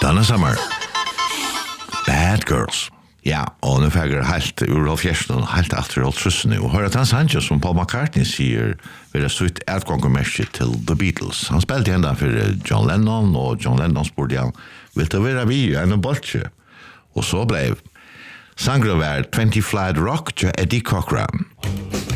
Donna Summer. Bad Girls. Ja, og nu fægger helt ur av fjersten, helt etter alt trussen nu. Og hører at han Sanchez, som Paul McCartney sier, vil ha sutt utgångmerket til The Beatles. Han spilte enda for John Lennon, og John Lennon spurte han, vil det være vi en bolsje? Og så ble sangre var 20 Flight Rock til Eddie Cochran.